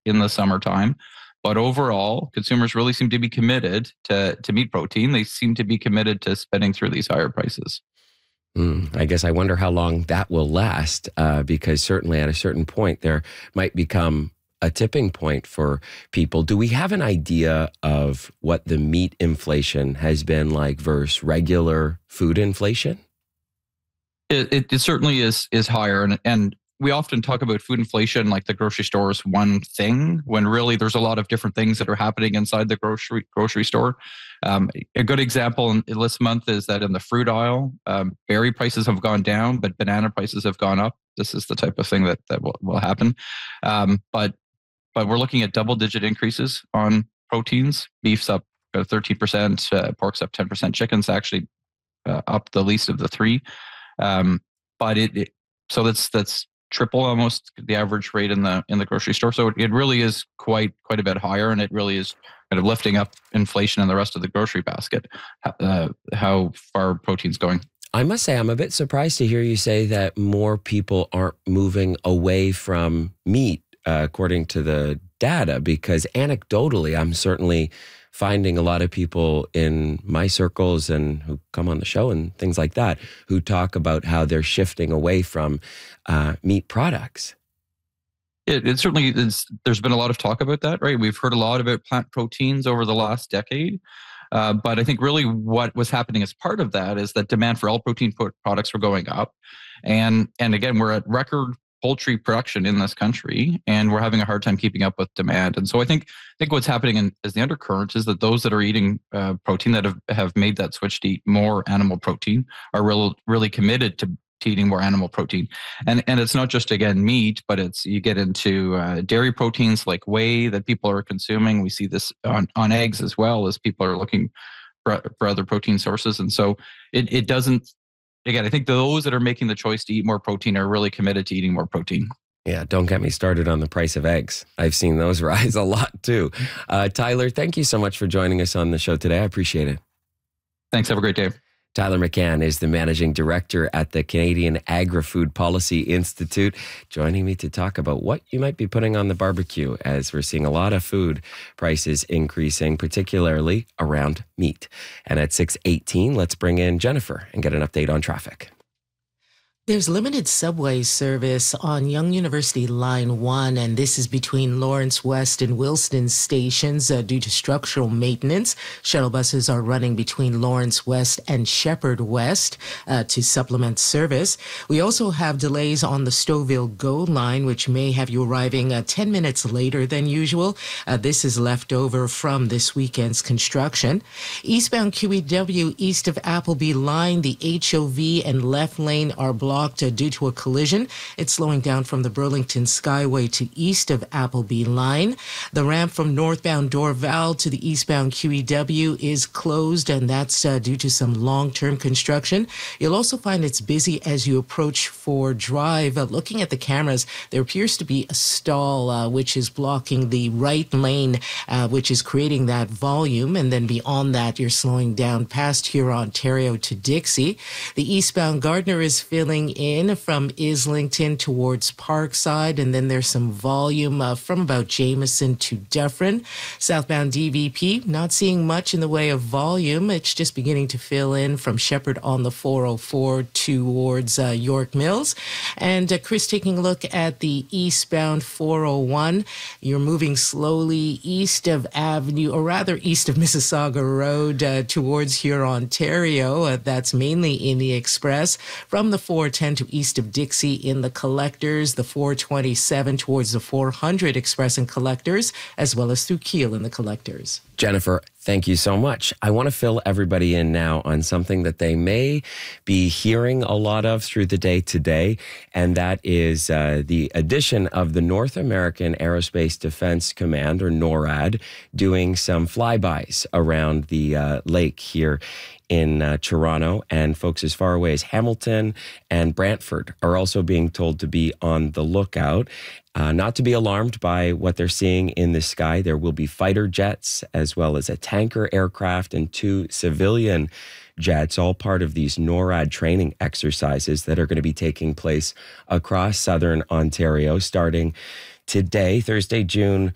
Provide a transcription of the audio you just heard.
in the summertime. But overall, consumers really seem to be committed to meat protein. They seem to be committed to spending through these higher prices. I guess I wonder how long that will last, because certainly at a certain point there might become a tipping point for people. Do we have an idea of what the meat inflation has been like versus regular food inflation? It certainly is higher, and we often talk about food inflation like the grocery store is one thing, when really there's a lot of different things that are happening inside the grocery store. A good example in this month is that in the fruit aisle, berry prices have gone down, but banana prices have gone up. This is the type of thing that will happen. But we're looking at double-digit increases on proteins. Beef's up 13%, pork's up 10%, chicken's actually up the least of the three. But so that's triple almost the average rate in the grocery store. So it really is quite a bit higher, and it really is kind of lifting up inflation in the rest of the grocery basket. How far protein's going. I must say, I'm a bit surprised to hear you say that more people aren't moving away from meat, according to the data, because anecdotally, I'm certainly finding a lot of people in my circles and who come on the show and things like that, who talk about how they're shifting away from meat products. It certainly is. There's been a lot of talk about that, right? We've heard a lot about plant proteins over the last decade. But I think really what was happening as part of that is that demand for all protein products were going up. And again, we're at record poultry production in this country, and we're having a hard time keeping up with demand. And so I think what's happening as the undercurrent is that those that are eating protein, that have made that switch to eat more animal protein, are really committed to eating more animal protein. And it's not just, again, meat, but you get into dairy proteins like whey that people are consuming. We see this on eggs as well, as people are looking for other protein sources. And so it doesn't. Again, I think those that are making the choice to eat more protein are really committed to eating more protein. Yeah, don't get me started on the price of eggs. I've seen those rise a lot too. Tyler, thank you so much for joining us on the show today. I appreciate it. Thanks. Have a great day. Tyler McCann is the managing director at the Canadian Agri-Food Policy Institute, joining me to talk about what you might be putting on the barbecue, as we're seeing a lot of food prices increasing, particularly around meat. And at 6:18, let's bring in Jennifer and get an update on traffic. There's limited subway service on Yonge University Line 1, and this is between Lawrence West and Wilston stations due to structural maintenance. Shuttle buses are running between Lawrence West and Shepherd West to supplement service. We also have delays on the Stouffville GO line, which may have you arriving 10 minutes later than usual. This is left over from this weekend's construction. Eastbound QEW east of Appleby line, the HOV and left lane are blocked due to a collision. It's slowing down from the Burlington Skyway to east of Appleby line. The ramp from northbound Dorval to the eastbound QEW is closed, and that's due to some long-term construction. You'll also find it's busy as you approach Ford Drive. Looking at the cameras, there appears to be a stall which is blocking the right lane, which is creating that volume. And then beyond that, you're slowing down past Huron-Ontario to Dixie. The eastbound Gardner is filling in from Islington towards Parkside, and then there's some volume from about Jameson to Dufferin. Southbound DVP, not seeing much in the way of volume. It's just beginning to fill in from Shepherd on the 404 towards York Mills. And Chris, taking a look at the eastbound 401, you're moving slowly east of Avenue, or rather east of Mississauga Road towards Huron-Ontario. That's mainly in the Express. From the 410 to east of Dixie in the Collectors, the 427 towards the 400 Express and Collectors, as well as through Kiel in the Collectors. Jennifer, thank you so much. I want to fill everybody in now on something that they may be hearing a lot of through the day today, and that is the addition of the North American Aerospace Defense Command, or NORAD, doing some flybys around the lake here in Toronto, and folks as far away as Hamilton and Brantford are also being told to be on the lookout. Not to be alarmed by what they're seeing in the sky. There will be fighter jets as well as a tanker aircraft and 2 civilian jets, all part of these NORAD training exercises that are going to be taking place across southern Ontario starting today, Thursday, June